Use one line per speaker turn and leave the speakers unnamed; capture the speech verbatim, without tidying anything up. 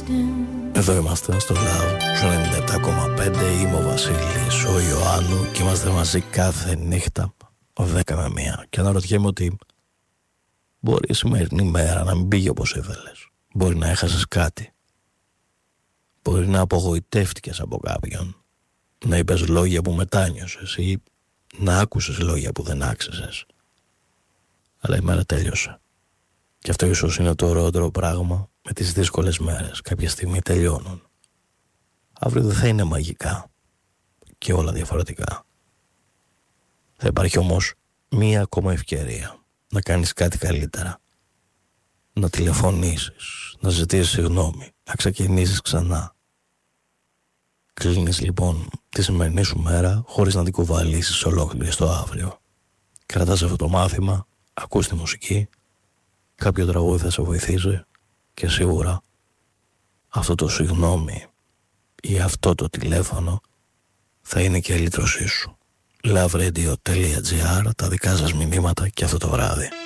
Εδώ είμαστε στο Love, στο ενενήντα επτά κόμμα πέντε. Είμαι ο Βασίλης, ο Ιωάννου και είμαστε μαζί κάθε νύχτα δέκα με μία. Και αναρωτιέμαι ότι μπορεί η σημερινή μέρα να μην πήγε όπως ήθελες. Μπορεί να έχασες κάτι. Μπορεί να απογοητεύτηκες από κάποιον. Να είπες λόγια που μετάνιωσες ή να άκουσες λόγια που δεν άξιζες. Αλλά η μέρα τέλειωσε. Και αυτό ίσως είναι το ωραιότερο πράγμα με τις δύσκολες μέρες. Κάποια στιγμή τελειώνουν. Αύριο δεν θα είναι μαγικά και όλα διαφορετικά. Θα υπάρχει όμως μία ακόμα ευκαιρία να κάνεις κάτι καλύτερα. Να τηλεφωνήσεις, να ζητήσεις συγγνώμη, να ξεκινήσεις ξανά. Κλείνεις λοιπόν τη σημερινή σου μέρα χωρίς να την κουβαλήσεις ολόκληρη στο αύριο. Κρατάς αυτό το μάθημα, ακούς τη μουσική, κάποιο τραγούδι θα σε βοηθήσει και σίγουρα αυτό το συγγνώμη ή αυτό το τηλέφωνο θα είναι και η λύτρωσή σου. loveRadio.gr, τα δικά σας μηνύματα και αυτό το βράδυ.